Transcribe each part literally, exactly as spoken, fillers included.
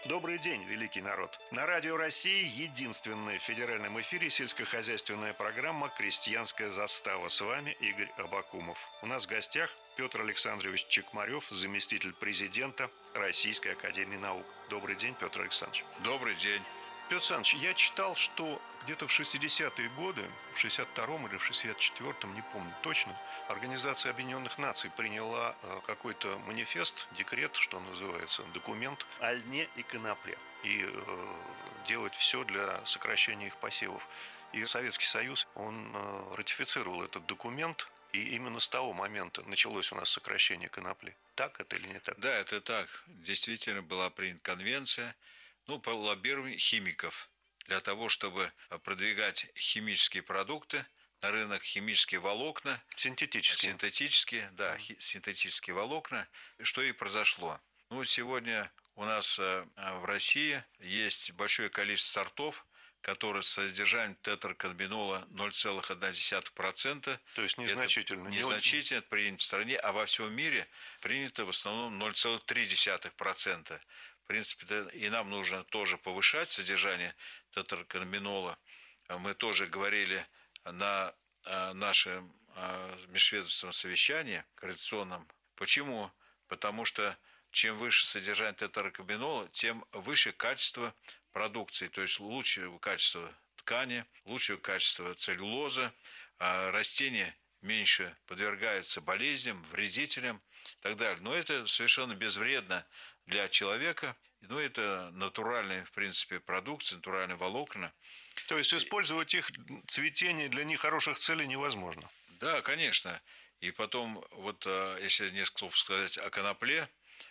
Добрый день, великий народ. На Радио России единственная в федеральном эфире сельскохозяйственная программа «Крестьянская застава». С вами Игорь Абакумов. У нас в гостях Петр Александрович Чекмарев, заместитель президента Российской академии наук. Добрый день, Петр Александрович. Добрый день. Петр Александрович, я читал, что где-то в шестидесятые годы, в шестьдесят втором или в шестьдесят четвёртом, не помню точно, Организация Объединенных Наций приняла какой-то манифест, декрет, что называется, документ о льне и конопле. И э, делать все для сокращения их посевов. И Советский Союз, он э, ратифицировал этот документ, и именно с того момента началось у нас сокращение конопли. Так это или не так? Да, это так. Действительно была принята конвенция, ну, по лоббированию химиков, для того, чтобы продвигать химические продукты на рынок, химические волокна. Синтетические. Синтетические, да, mm. синтетические волокна. Что и произошло. Ну, сегодня у нас в России есть большое количество сортов, которые с содержанием тетраканабинола ноль целых одна десятая процента. То есть незначительно. Это незначительно это принято в стране, а во всем мире принято в основном ноль целых три десятых процента. В принципе, и нам нужно тоже повышать содержание тетраканабинола. Мы тоже говорили на нашем межведомственном совещании координационном. Почему? Потому что чем выше содержание тетраканабинола, тем выше качество продукции, то есть лучшее качество ткани, лучшее качество целлюлозы, растения меньше подвергаются болезням, вредителям и так далее. Но это совершенно безвредно для человека. Ну, это натуральные, в принципе, продукции, натуральные волокна. То есть использовать их цветение для нехороших целей невозможно? Да, конечно. И потом, вот если несколько слов сказать о конопле,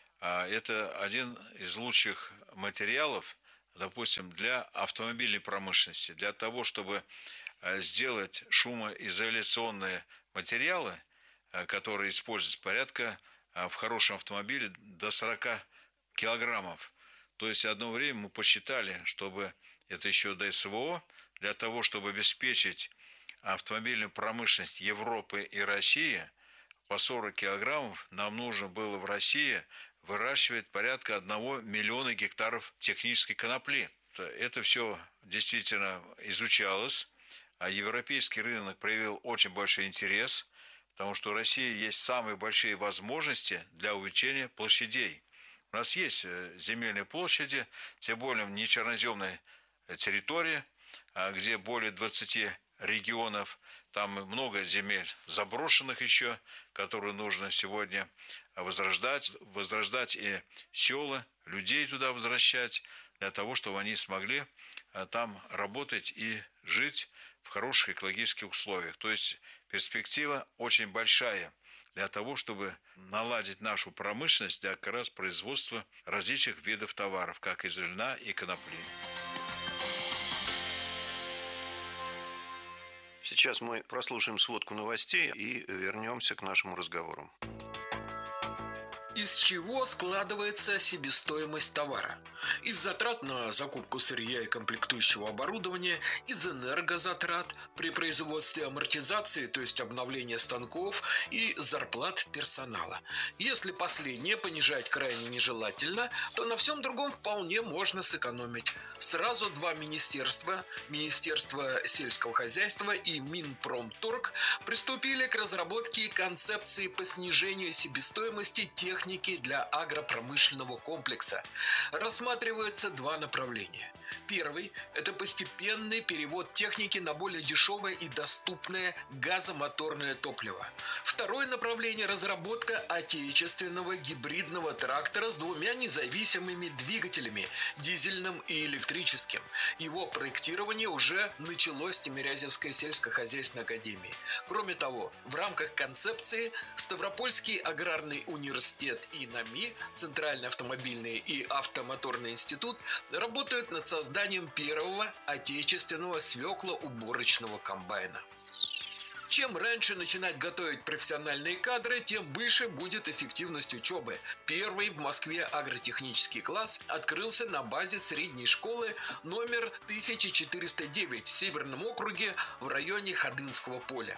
это один из лучших материалов, допустим, для автомобильной промышленности. Для того, чтобы сделать шумоизоляционные материалы, которые используются порядка в хорошем автомобиле до сорока килограммов. То есть одно время мы посчитали, чтобы это еще до СВО, для того, чтобы обеспечить автомобильную промышленность Европы и России по сорок килограммов, нам нужно было в России выращивать порядка одного миллиона гектаров технической конопли. Это все действительно изучалось, а европейский рынок проявил очень большой интерес, потому что у России есть самые большие возможности для увеличения площадей. У нас есть земельные площади, тем более в нечерноземной территории, где более двадцати регионов, там много земель заброшенных еще, которые нужно сегодня возрождать, возрождать и села, людей туда возвращать, для того, чтобы они смогли там работать и жить в хороших экологических условиях. То есть перспектива очень большая для того, чтобы наладить нашу промышленность для как раз производства различных видов товаров, как из льна и конопли. Сейчас мы прослушаем сводку новостей и вернемся к нашему разговору. Из чего складывается себестоимость товара? Из затрат на закупку сырья и комплектующего оборудования, из энергозатрат при производстве амортизации, то есть обновления станков, и зарплат персонала. Если последнее понижать крайне нежелательно, то на всем другом вполне можно сэкономить. Сразу два министерства, Министерство сельского хозяйства и Минпромторг, приступили к разработке концепции по снижению себестоимости техники для агропромышленного комплекса. Рассматриваются два направления. Первый – это постепенный перевод техники на более дешевое и доступное газомоторное топливо. Второе направление – разработка отечественного гибридного трактора с двумя независимыми двигателями – дизельным и электрическим. Его проектирование уже началось в Тимирязевской сельскохозяйственной академии. Кроме того, в рамках концепции Ставропольский аграрный университет и НАМИ, Центральный автомобильный и автомоторный институт, работают над созданием первого отечественного свеклоуборочного комбайна. Чем раньше начинать готовить профессиональные кадры, тем выше будет эффективность учебы. Первый в Москве агротехнический класс открылся на базе средней школы номер тысяча четыреста девять в Северном округе в районе Ходынского поля.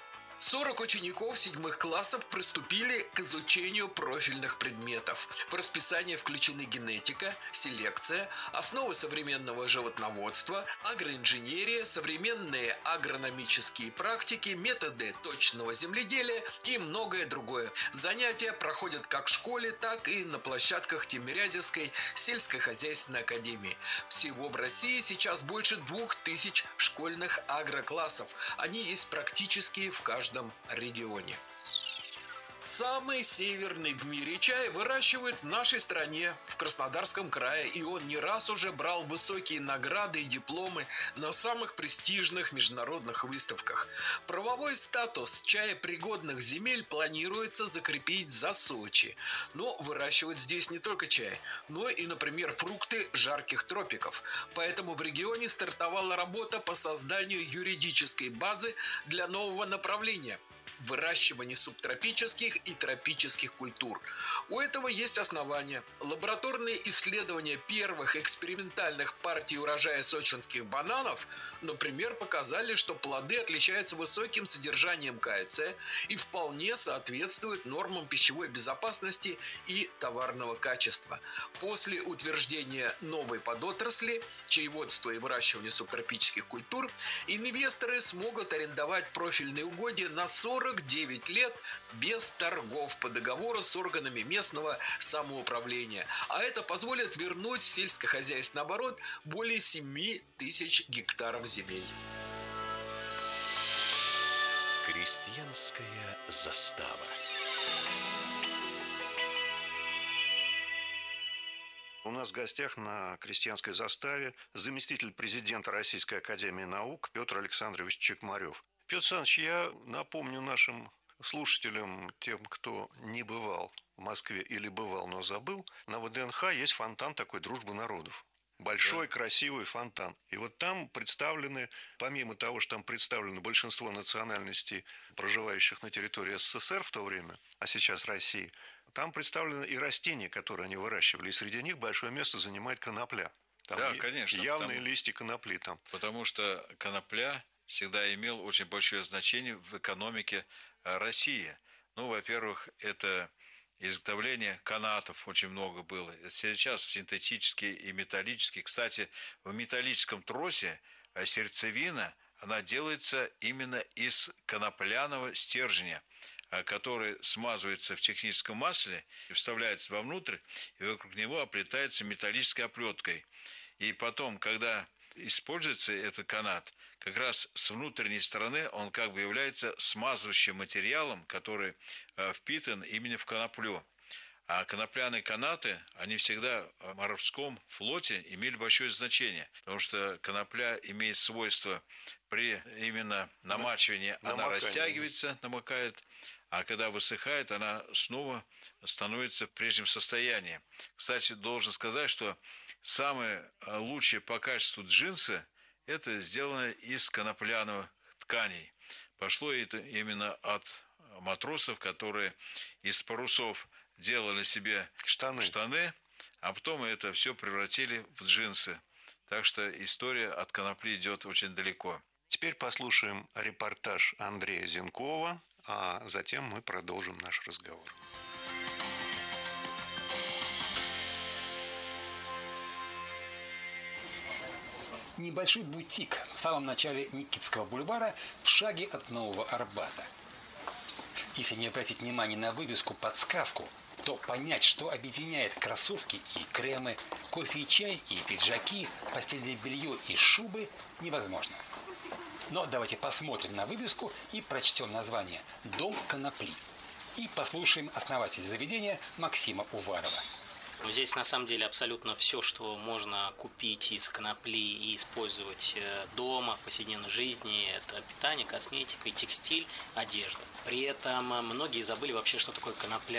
сорок учеников седьмых классов приступили к изучению профильных предметов. В расписание включены генетика, селекция, основы современного животноводства, агроинженерия, современные агрономические практики, методы точного земледелия и многое другое. Занятия проходят как в школе, так и на площадках Тимирязевской сельскохозяйственной академии. Всего в России сейчас больше двух тысяч школьных агроклассов. Они есть практически в каждом регионе. Самый северный в мире чай выращивают в нашей стране, в Краснодарском крае, и он не раз уже брал высокие награды и дипломы на самых престижных международных выставках. Правовой статус чаепригодных земель планируется закрепить за Сочи. Но выращивают здесь не только чай, но и, например, фрукты жарких тропиков. Поэтому в регионе стартовала работа по созданию юридической базы для нового направления – выращивание субтропических и тропических культур. У этого есть основания. Лабораторные исследования первых экспериментальных партий урожая сочинских бананов, например, показали, что плоды отличаются высоким содержанием кальция и вполне соответствуют нормам пищевой безопасности и товарного качества. После утверждения новой подотрасли, чаеводства и выращивания субтропических культур, инвесторы смогут арендовать профильные угодья на сорок девять лет без торгов по договору с органами местного самоуправления. А это позволит вернуть в сельскохозяйственный оборот более семи тысяч гектаров земель. Крестьянская застава. У нас в гостях на крестьянской заставе заместитель президента Российской академии наук Петр Александрович Чекмарев. Петр Александрович, я напомню нашим слушателям, тем, кто не бывал в Москве или бывал, но забыл, на ВДНХ есть фонтан такой «Дружба народов». Большой, да. Красивый фонтан. И вот там представлены, помимо того, что там представлено большинство национальностей, проживающих на территории СССР в то время, а сейчас России, там представлены и растения, которые они выращивали. И среди них большое место занимает конопля. Там да, конечно. Явные потому, листья конопли там. Потому что конопля всегда имел очень большое значение в экономике России. Ну, во-первых, это изготовление канатов очень много было. Сейчас синтетические и металлические. Кстати, в металлическом тросе сердцевина, она делается именно из конопляного стержня, который смазывается в техническом масле, вставляется вовнутрь, и вокруг него оплетается металлической оплеткой. И потом, когда используется этот канат, как раз с внутренней стороны он как бы является смазывающим материалом, который впитан именно в коноплю. А конопляные канаты, они всегда в морском флоте имели большое значение, потому что конопля имеет свойство при именно намачивании, да, она растягивается, намокает, а когда высыхает, она снова становится в прежнем состоянии. Кстати, должен сказать, что самые лучшие по качеству джинсы – это сделано из конопляных тканей. Пошло это именно от матросов, которые из парусов делали себе штаны, штаны, а потом это все превратили в джинсы. Так что история от конопли идет очень далеко. Теперь послушаем репортаж Андрея Зенкова, а затем мы продолжим наш разговор. Небольшой бутик в самом начале Никитского бульвара в шаге от Нового Арбата. Если не обратить внимание на вывеску-подсказку, то понять, что объединяет кроссовки и кремы, кофе и чай и пиджаки, постельное белье и шубы, невозможно. Но давайте посмотрим на вывеску и прочтем название «Дом конопли». И послушаем основателя заведения Максима Уварова. Здесь на самом деле абсолютно все, что можно купить из конопли и использовать дома, в повседневной жизни. Это питание, косметика, текстиль, одежда. При этом многие забыли вообще, что такое конопля.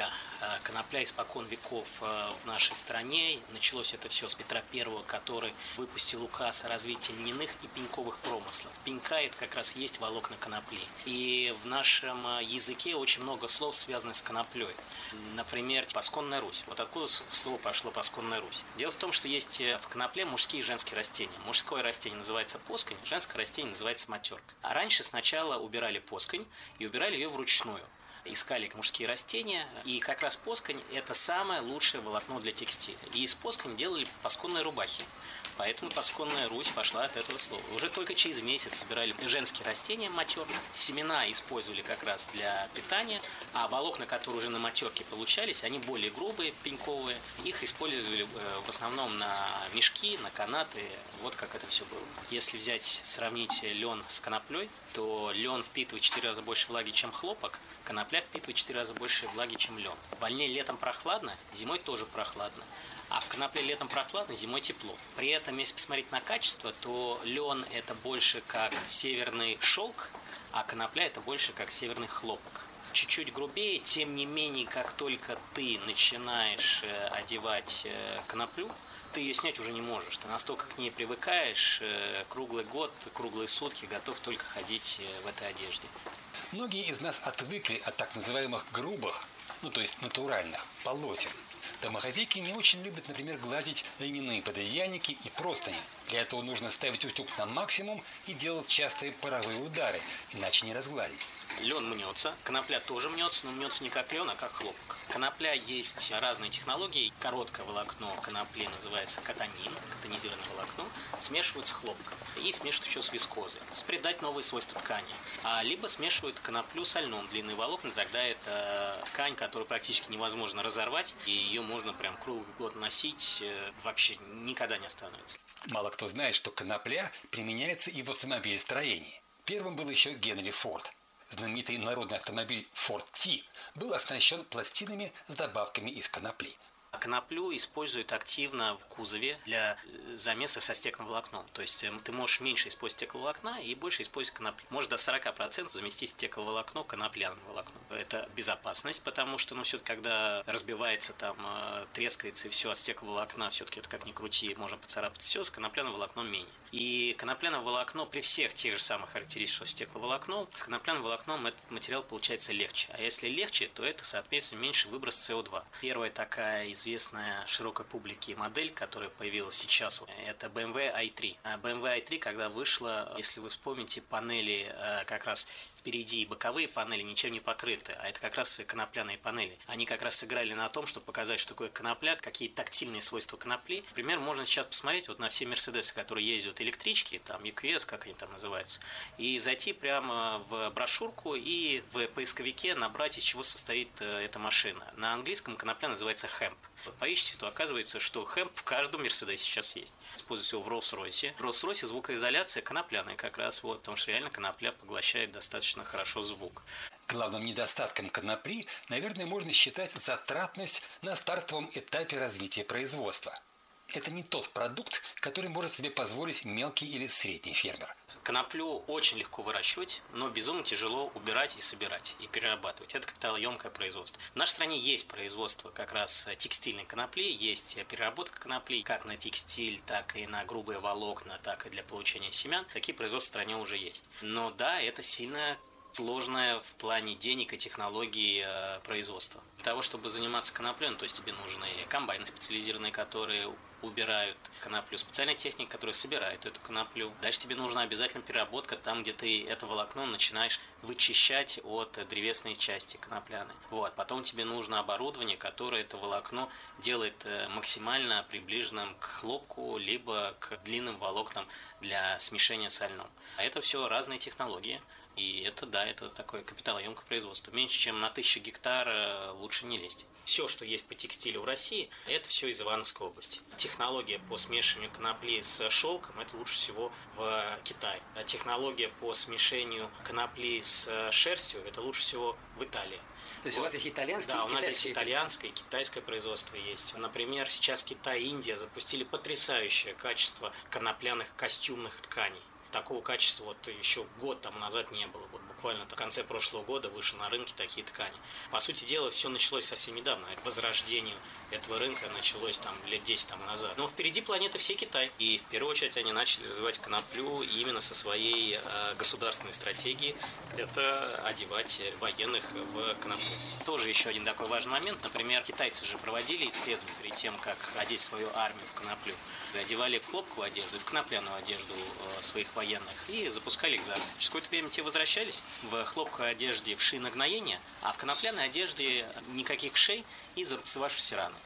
Конопля испокон веков в нашей стране. Началось это все с Петра Первого, который выпустил указ о развитии льняных и пеньковых промыслов. Пенька – это как раз есть волокна конопли. И в нашем языке очень много слов, связанных с коноплей. Например, пасконная Русь. Вот откуда слово пошло пасконная Русь. Дело в том, что есть в конопле мужские и женские растения. Мужское растение называется посконь, женское растение называется матерка. А раньше сначала убирали посконь и убирали ее вручную. Искали мужские растения, и как раз посконь – это самое лучшее волокно для текстиля. И из посконь делали пасконные рубахи. Поэтому пасконная Русь пошла от этого слова. Уже только через месяц собирали женские растения матер, семена использовали как раз для питания, а волокна, которые уже на матерке получались, они более грубые, пеньковые. Их использовали в основном на мешки, на канаты. Вот как это все было. Если взять, сравнить лен с коноплей, то лен впитывает в четыре раза больше влаги, чем хлопок, конопля впитывает в четыре раза больше влаги, чем лен. Вольнее летом прохладно, зимой тоже прохладно. А в конопле летом прохладно, зимой тепло. При этом, если посмотреть на качество, то лен это больше как северный шелк, а конопля это больше как северный хлопок. Чуть-чуть грубее, тем не менее, как только ты начинаешь одевать коноплю, ты ее снять уже не можешь. Ты настолько к ней привыкаешь, круглый год, круглые сутки готов только ходить в этой одежде. Многие из нас отвыкли от так называемых грубых, ну то есть натуральных, полотен. Домохозяйки не очень любят, например, гладить льняные пододеяльники и простыни. Для этого нужно ставить утюг на максимум и делать частые паровые удары, иначе не разгладить. Лен мнется, конопля тоже мнется, но мнется не как лен, а как хлопок. Конопля есть разные технологии. Короткое волокно конопли называется катанин, катанизированное волокно, смешивают с хлопком и смешивают еще с вискозой, придать новые свойства ткани. А либо смешивают коноплю со льном, длинные волокна, тогда это ткань, которую практически невозможно разорвать, и ее можно прям круглый год носить, вообще никогда не остановится. Мало кто знает, что конопля применяется и в автомобилестроении. Первым был еще Генри Форд. Знаменитый народный автомобиль Ford T был оснащен пластинами с добавками из конопли. Коноплю используют активно в кузове для замеса со стекловолокном. То есть ты можешь меньше использовать стекловолокна и больше использовать конопли. Может до сорок процентов заместить стекловолокно конопляным волокном. Это безопасность, потому что, ну, все-таки, когда разбивается, там, трескается и все от стекловолокна, все-таки это как ни крути, можно поцарапать все, с конопляным волокном менее. И конопляное волокно при всех тех же самых характеристиках, что стекловолокно, с конопляным волокном этот материал получается легче. А если легче, то это, соответственно, меньше выброс С О два. Первая такая из известная широкой публике модель, которая появилась сейчас, это бэ эм вэ ай три. бэ эм вэ ай три, когда вышла, если вы вспомните, панели как раз впереди и боковые панели ничем не покрыты, а это как раз конопляные панели. Они как раз сыграли на том, чтобы показать, что такое конопля, какие тактильные свойства конопли. Например, можно сейчас посмотреть вот на все Мерседесы, которые ездят электрички, там ю кью эс, как они там называются, и зайти прямо в брошюрку и в поисковике набрать, из чего состоит эта машина. На английском конопля называется хэмп. Поищите, то оказывается, что хэмп в каждом Мерседесе сейчас есть. Используется его в Роллс-Ройсе. В Роллс-Ройсе звукоизоляция конопляная как раз, вот, потому что реально конопля поглощает достаточно хорошо звук. Главным недостатком конопли, наверное, можно считать затратность на стартовом этапе развития производства. Это не тот продукт, который может себе позволить мелкий или средний фермер. Коноплю очень легко выращивать, но безумно тяжело убирать и собирать, и перерабатывать. Это капиталоемкое производство. В нашей стране есть производство как раз текстильной конопли, есть переработка конопли, как на текстиль, так и на грубые волокна, так и для получения семян. Такие производства в стране уже есть. Но да, это сильно сложное в плане денег и технологий э, производства. Для того, чтобы заниматься коноплей, ну, то есть тебе нужны комбайны специализированные, которые убирают коноплю, специальная техника, которая собирает эту коноплю. Дальше тебе нужна обязательно переработка там, где ты это волокно начинаешь вычищать от древесной части конопляной. Вот. Потом тебе нужно оборудование, которое это волокно делает максимально приближенным к хлопку, либо к длинным волокнам для смешения со льном. А это все разные технологии. И это, да, это такое капиталоемкое производство. Меньше, чем на тысячу гектар лучше не лезть. Все, что есть по текстилю в России, это все из Ивановской области. Технология по смешиванию конопли с шелком, это лучше всего в Китае. А технология по смешению конопли с шерстью, это лучше всего в Италии. То есть вот. У вас есть итальянское, да, у нас есть итальянское и китайское производство есть. Например, сейчас Китай и Индия запустили потрясающее качество конопляных костюмных тканей. такого качества вот еще год тому назад не было. Вот буквально в конце прошлого года вышли на рынке такие ткани. По сути дела, все началось совсем недавно. Возрождение этого рынка началось там лет десять тому назад. Но впереди планеты все Китай. И в первую очередь они начали развивать коноплю именно со своей э, государственной стратегией. Это одевать военных в коноплю. Тоже еще один такой важный момент. Например, китайцы же проводили исследования перед тем, как одеть свою армию в коноплю. Одевали в хлопковую одежду и в конопляную одежду э, своих военных и запускали их за раз. Через какое-то время те возвращались в хлопковой одежде вши на гноение, а в конопляной одежде никаких вшей и зарубцевавшиеся раны.